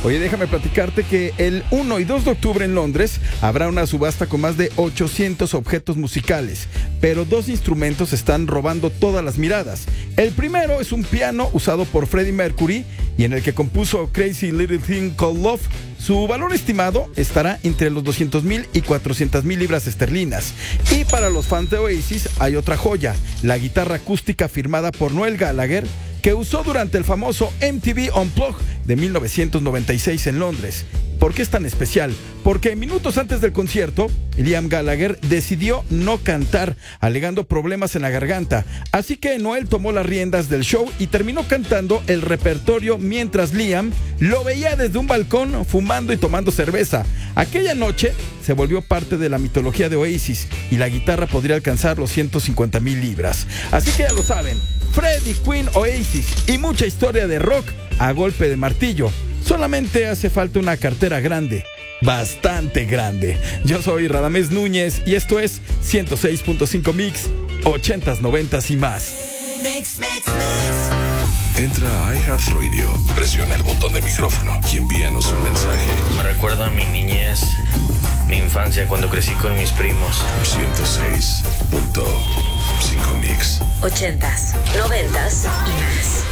Oye, déjame platicarte que el 1 y 2 de octubre en Londres habrá una subasta con más de 800 objetos musicales, pero dos instrumentos están robando todas las miradas. El primero es un piano usado por Freddie Mercury y en el que compuso Crazy Little Thing Called Love. Su valor estimado estará entre los 200,000 y 400,000 libras esterlinas. Y para los fans de Oasis hay otra joya, la guitarra acústica firmada por Noel Gallagher, que usó durante el famoso MTV Unplugged de 1996 en Londres. ¿Por qué es tan especial? Porque minutos antes del concierto, Liam Gallagher decidió no cantar, alegando problemas en la garganta. Así que Noel tomó las riendas del show y terminó cantando el repertorio mientras Liam lo veía desde un balcón fumando y tomando cerveza. Aquella noche se volvió parte de la mitología de Oasis y la guitarra podría alcanzar los 150,000 libras. Así que ya lo saben, Freddie, Queen, Oasis y mucha historia de rock a golpe de martillo. Solamente hace falta una cartera grande, bastante grande. Yo soy Radamés Núñez y esto es 106.5 Mix, 80s, 90s y más. Entra a iHeartRadio, presiona el botón de micrófono y envíanos un mensaje. Me recuerda a mi niñez, mi infancia cuando crecí con mis primos. 106.5 Mix. 80s, 90s y más.